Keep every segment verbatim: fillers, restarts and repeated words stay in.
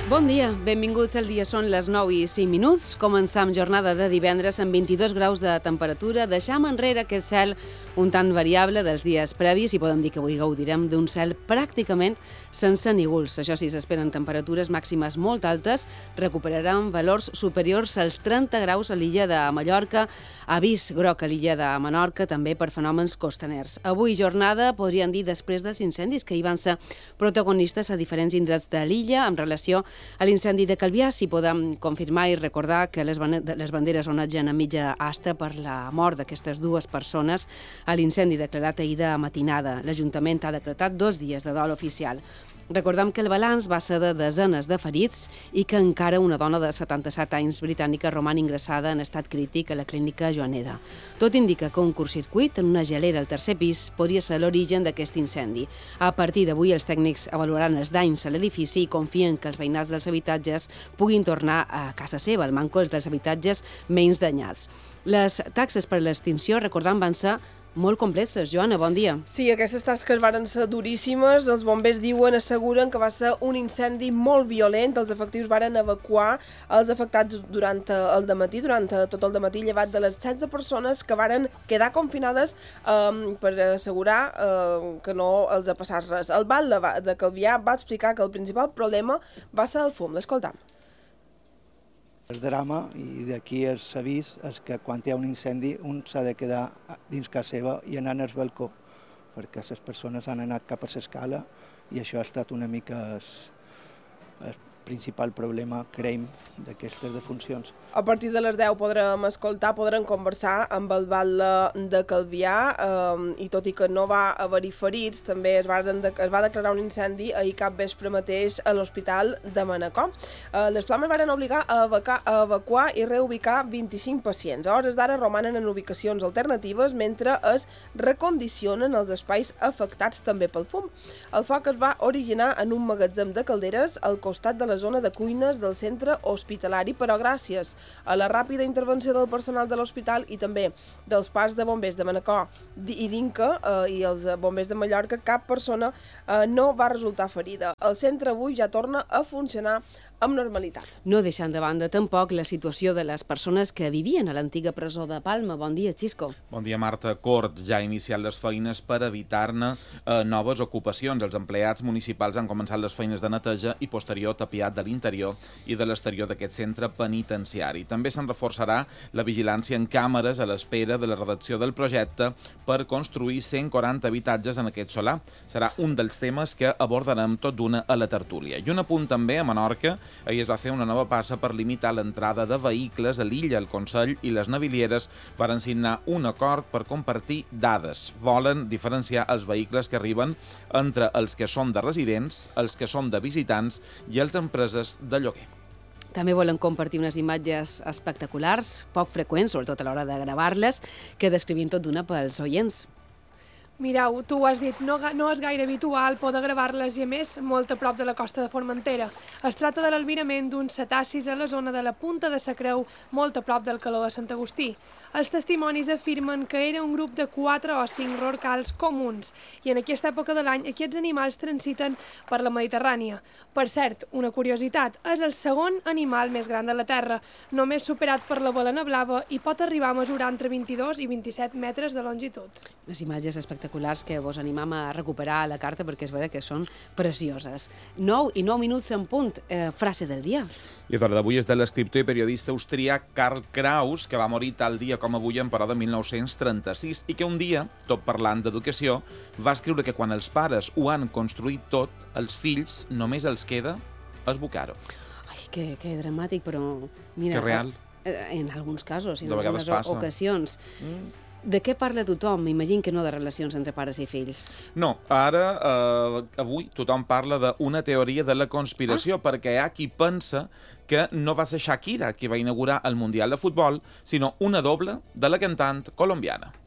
Bon dia, benvinguts al dia. Són les nou i cinc minuts. Començam jornada de divendres amb vint-i-dos graus de temperatura. Deixam enrere aquest cel un tant variable dels dies previs i podem dir que avui gaudirem d'un cel pràcticament sense nígols. Això sí, s'esperen temperatures màximes molt altes. Recuperaran valors superiors als trenta graus a l'illa de Mallorca. Avís groc a l'illa de Menorca, també per fenòmens costaners. Avui jornada, podríem dir, després dels incendis que hi van ser protagonistes a diferents indrets de l'illa en relació a l'incendi de Calvià. Si podem confirmar i recordar que les banderes onatgen a mitja asta per la mort d'aquestes dues persones a l'incendi declarat ahir de matinada. L'Ajuntament ha decretat dos dies de dol oficial. Recordem que el balanç va ser de desenes de ferits i que encara una dona de setanta-set anys britànica roman ingressada en estat crític a la clínica Joaneda. Tot indica que un curtcircuit en una gelera al tercer pis podria ser l'origen d'aquest incendi. A partir d'avui, els tècnics avaluaran els danys a l'edifici i confien que els veïnats dels habitatges puguin tornar a casa seva, al manco els dels habitatges menys danyats. Les taxes per l'extinció, recordem, van ser molt complexes. Joana, bon dia. Sí, aquestes tasques varen ser duríssimes. Els bombers diuen, asseguren que va ser un incendi molt violent. Els efectius varen evacuar els afectats durant el dematí, durant tot el dematí, llevat de les setze persones que varen quedar confinades eh, per assegurar eh, que no els ha passat res. El Val de, de Calvià va explicar que el principal problema va ser el fum. L'escoltam. El drama, i d'aquí els avís, és que quan hi ha un incendi un s'ha de quedar dins casa seva i anar al balcó, perquè les persones han anat cap a l'escala i això ha estat una mica el, el principal problema, creiem, d'aquestes defuncions. A partir de les deu podrem escoltar, podrem conversar amb el Val de Calvià eh, i tot i que no va haver-hi ferits, també es va, de, es va declarar un incendi ahir cap vespre mateix a l'Hospital de Manacor. Eh, les flames van obligar a, evacuar, a evacuar i reubicar vint-i-cinc pacients. A hores d'ara romanen en ubicacions alternatives mentre es recondicionen els espais afectats també pel fum. El foc es va originar en un magatzem de calderes al costat de la zona de cuines del centre hospitalari, però gràcies a la ràpida intervenció del personal de l'hospital i també dels parcs de bombers de Manacor i d'Inca eh, i els bombers de Mallorca, cap persona eh, no va resultar ferida. El centre avui ja torna a funcionar amb normalitat. No deixant de banda tampoc la situació de les persones que vivien a l'antiga presó de Palma. Bon dia, Xisco. Bon dia, Marta. Cort ja ha iniciat les feines per evitar-ne eh, noves ocupacions. Els empleats municipals han començat les feines de neteja i posterior tapiat de l'interior i de l'exterior d'aquest centre penitenciari. També se'n reforçarà la vigilància en càmeres a l'espera de la redacció del projecte per construir cent quaranta habitatges en aquest solar. Serà un dels temes que abordarem tot d'una a la tertúlia. I un apunt també a Menorca. Ahir es va fer una nova passa per limitar l'entrada de vehicles a l'illa. El Consell i les navilieres varen signar un acord per compartir dades. Volen diferenciar els vehicles que arriben entre els que són de residents, els que són de visitants i les empreses de lloguer. També volen compartir unes imatges espectaculars, poc freqüents, sobretot a l'hora de gravar-les, que descrivim tot d'una pels oients. Mireu, tu ho has dit, no, no és gaire habitual poder gravar-les i, a més, molt a prop de la costa de Formentera. Es tracta de l'albirament d'uns cetacis a la zona de la Punta de la Creu, molt a prop del Caló de Sant Agustí. Els testimonis afirmen que era un grup de quatre o cinc rorcals comuns i en aquesta època de l'any aquests animals transiten per la Mediterrània. Per cert, una curiositat, és el segon animal més gran de la Terra, només superat per la balena blava i pot arribar a mesurar entre vint-i-dos i vint-i-set metres de longitud. Les imatges espectaculars que vos animam a recuperar a la carta perquè és vera que són precioses. nou i nou minuts en punt, eh, frase del dia. I l'hora d'avui és de l'escriptor i periodista austríac Karl Kraus, que va morir tal dia com avui en però de mil nou-cents trenta-sis i que un dia, tot parlant d'educació, va escriure que quan els pares ho han construït tot, els fills només els queda esbocar-ho. Ai, que, que dramàtic, però... Mira, que real. En alguns casos, en de algunes passa. ocasions. Mm. De què parla tothom? M'imagino que no de relacions entre pares i fills. No, ara, eh, avui, tothom parla d'una teoria de la conspiració, ah? perquè hi ha qui pensa que no va ser Shakira qui va inaugurar el Mundial de Futbol, sinó una doble de la cantant colombiana.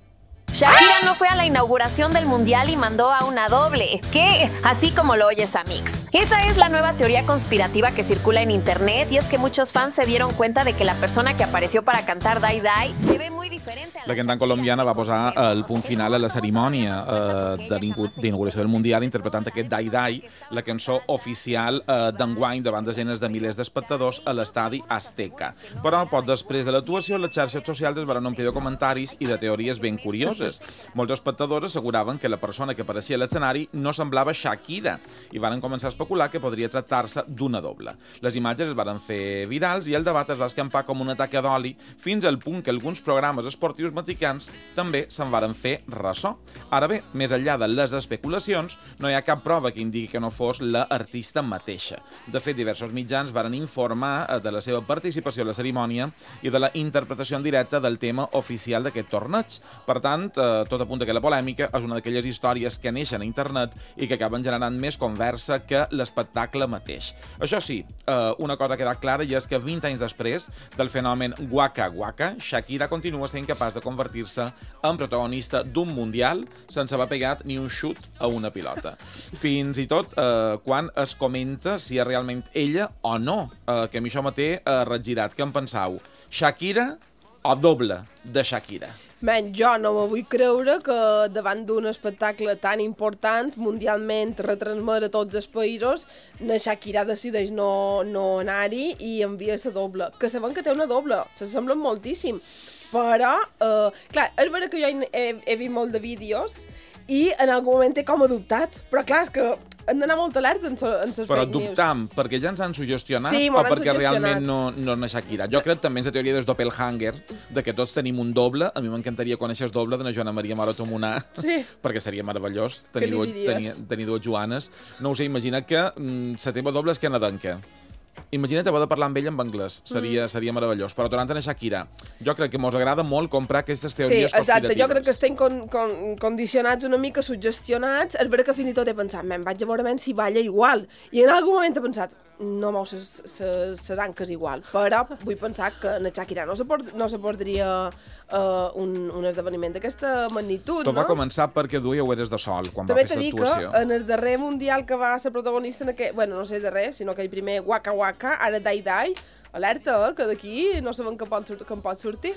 Shakira no fue a la inauguración del Mundial y mandó a una doble. ¿Qué? Así como lo oyes, Amix. Esa es la nueva teoría conspirativa que circula en internet y es que muchos fans se dieron cuenta de que la persona que apareció para cantar Die Die se ve muy diferente a la La cantant colombiana va posar el punt final a la cerimònia eh, d'inauguració del Mundial interpretant aquest Die Die, la cançó oficial eh, d'enguany davant desenes de milers d'espectadors a l'estadi Azteca. Però poc després de l'actuació, les xarxes socials es van omplir de comentaris i de teories ben curioses. Molts espectadors asseguraven que la persona que apareixia a l'escenari no semblava Shakira i van començar a especular que podria tractar-se d'una doble. Les imatges es van fer virals i el debat es va escampar com un atac d'oli fins al punt que alguns programes esportius mexicans també se'n varen fer ressò. Ara bé, més enllà de les especulacions, no hi ha cap prova que indiqui que no fos l'artista mateixa. De fet, diversos mitjans varen informar de la seva participació a la cerimònia i de la interpretació en directe del tema oficial d'aquest torneig. Per tant, tot apunta que la polèmica és una d'aquelles històries que neixen a internet i que acaben generant més conversa que l'espectacle mateix. Això sí, una cosa ha quedat clara i és que vint anys després del fenomen Waka Waka, Shakira continua sent capaç de convertir-se en protagonista d'un mundial sense haver pegat ni un xut a una pilota. Fins i tot eh, quan es comenta si és realment ella o no, eh, que a mi això m'ha té eh, regirat. Què en penseu? Shakira o doble de Shakira? Men, jo no me vull creure que davant d'un espectacle tan important, mundialment retransmet a tots els països, la Shakira decideix no, no anar-hi i envia la doble. Que sabem que té una doble, s'assemblen moltíssim. Però, eh, clar, és vera que jo he, he vist molt de vídeos i en algun moment he com a dubtat. Però clar, és que hem d'anar molt alerta en les Però fake news. dubtam, perquè ja ens han sugestionat Sí, o m'ho han perquè sugestionat. realment no, no és la Shakira. Jo crec també en la teoria del doppelhanger, de que tots tenim un doble. A mi m'encantaria conèixer el doble de la Joana Maria Maroto Monà, Sí. perquè seria meravellós Què tenir, li dues, diries? tenir, tenir dues Joanes. No ho sé, imagina que mm, la teva doble és canadenca. Imagina't haver de parlar amb ell en anglès. Seria, mm. seria meravellós. Però tornant a Shakira, jo crec que mos agrada molt comprar aquestes Sí, teories exacte, jo crec que conspiratives. estem con, con, condicionats una mica, suggestionats. És vera que fins i tot he pensat, me'n vaig a veure si balla igual. I en algun moment he pensat, no mou ses, ses, ses anques igual. Però vull pensar que en Shakira no se, pord, no se perdria uh, un, un esdeveniment d'aquesta magnitud, Tot no? va començar perquè duia ulleres de sol quan També va fer t'he dit que l'actuació. en el darrer mundial que va ser protagonista en aquest... Bueno, no sé darrer, sinó aquell primer Waka Waka, ara Die Die, alerta, eh, que d'aquí no sabem que pot, sur que en pot sortir.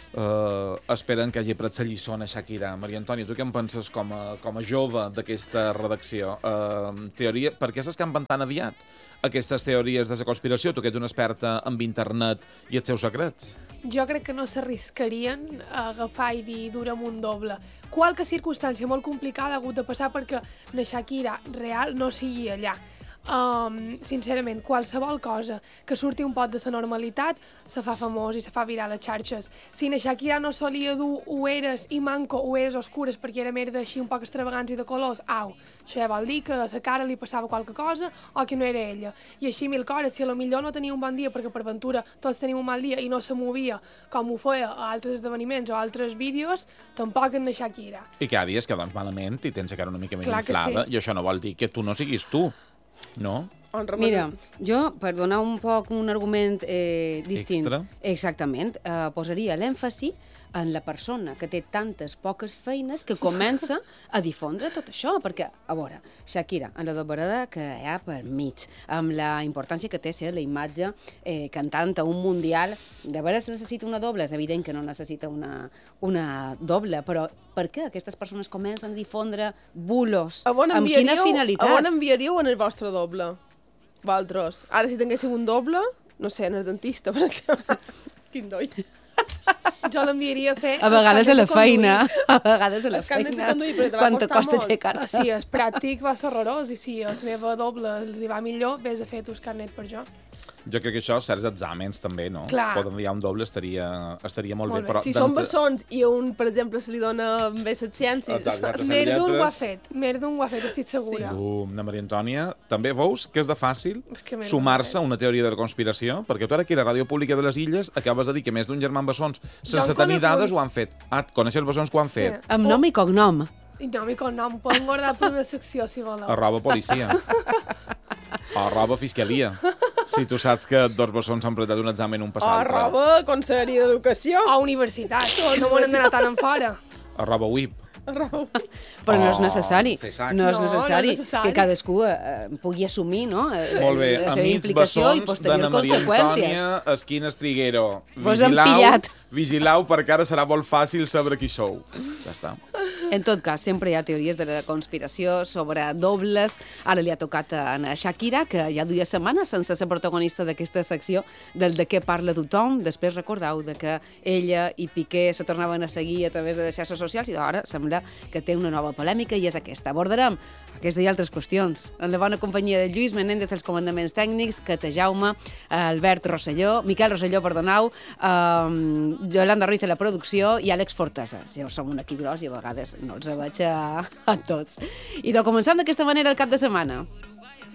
Uh, esperen que hagi pres la lliçó a Shakira. Maria Antònia, tu què en penses com a, com a jove d'aquesta redacció? Uh, teoria, per què s'escampen tan aviat aquestes teories de la conspiració? Tu que ets una experta en internet i els seus secrets. Jo crec que no s'arriscarien a agafar i dir dura'm un doble. Qualque circumstància molt complicada ha hagut de passar perquè la Shakira real no sigui allà. Um, sincerament, qualsevol cosa que surti un pot de la normalitat se fa famós i se fa viral a les xarxes. Si na Shakira no solia dur ulleres i manco ulleres oscures perquè era merda així un poc extravagants i de colors, au, això ja vol dir que a la cara li passava qualque cosa o que no era ella. I així mil coses, si a lo millor no tenia un bon dia perquè per ventura tots tenim un mal dia i no se movia com ho feia a altres esdeveniments o a altres vídeos, tampoc en na Shakira. I que hi ha dies que doncs malament i tens la cara una mica més Clar que inflada sí. i això no vol dir que tu no siguis tu, no? Mira, jo, per donar un poc un argument eh, distint... Extra? Exactament, eh, posaria l'èmfasi en la persona que té tantes poques feines que comença a difondre tot això, perquè, a veure, Shakira, en la doblada que hi ha per mig, amb la importància que té ser la imatge eh, cantant a un mundial, de veres necessita una doble, és evident que no necessita una, una doble, però per què aquestes persones comencen a difondre bulos? A on Amb quina enviaríeu, finalitat? a on enviaríeu en el vostre doble? Vosaltres. Ara, si tinguéssiu un doble, no sé, en el dentista, per exemple. Quin doi. Jo l'enviaria a fer... A vegades a la el carnet de feina, a vegades a la El carnet de feina, conduir, però te va quan te costar costa molt. aixecar-te. Ah, sí, és pràctic, va ser horrorós, i si a la meva doble li va millor, vés a fer tu el carnet per jo. Jo crec que això, certs exàmens també, no? Clar. Poden enviar un doble, estaria, estaria molt, Molt bé. bé. Però Si són d'entre- bessons i a un, per exemple, se li dona bé les ciències... Exacte. Altres Mer d'un ho ha lletres. fet, mer d'un ho ha fet, estic segura. Uh, na Maria Antònia, també veus que és de fàcil És que m'he sumar-se a una teoria de la conspiració? Perquè tu ara aquí a la Ràdio Pública de les Illes acabes de dir que més d'un germà en bessons, sense en tenir conec dades, uns. ho han fet. Ah, coneixes bessons que ho han Sí. fet? Amb nom i cognom. I no, mi cognom, ho podem guardar per una secció, si voleu. Arroba policia. Arroba fiscalia. Si tu saps que dos bessons s'han presentat un examen un O passat. roba Conselleria d'Educació. O universitat, no m'ho hem d'anar tan en fora. Arroba whip. Però no és necessari. Oh, no és No, necessari no és necessari. que cadascú eh, pugui assumir, no? eh, Molt bé, la seva amics implicació i bessons posterior d'Anna Maria conseqüències. Antònia, Esquines Triguero. Vos hem pillat. Vigilau, perquè ara serà molt fàcil saber qui sou. Ja està. En tot cas, sempre hi ha teories de la conspiració sobre dobles. Ara li ha tocat a Anna Shakira, que ja duia setmanes sense ser protagonista d'aquesta secció del de què parla tothom. Després recordeu de que ella i Piqué se tornaven a seguir a través de les xarxes socials i ara sembla que té una nova polèmica i és aquesta. Abordarem aquesta i altres qüestions en la bona companyia de Lluís Menéndez als comandaments tècnics, Cata Jaume, Albert Rosselló, Miquel Rosselló, perdoneu, eh, Yolanda Ruiz a la producció i Àlex Fortesa. Ja som un equip gros i a vegades no els veig a, a tots. I doncs començam d'aquesta manera el cap de setmana.